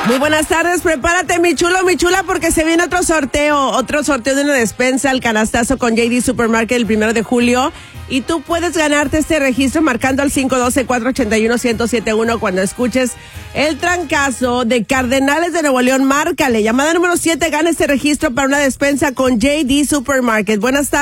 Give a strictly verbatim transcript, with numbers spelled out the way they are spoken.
Muy buenas tardes, prepárate mi chulo, mi chula, porque se viene otro sorteo, otro sorteo de una despensa al canastazo con J D Supermarket el primero de julio. Y tú puedes ganarte este registro marcando al cinco uno dos, cuatro ocho uno, uno cero siete uno cuando escuches el trancazo de Cardenales de Nuevo León. Márcale, llamada número siete, gana este registro para una despensa con J D Supermarket. Buenas tardes.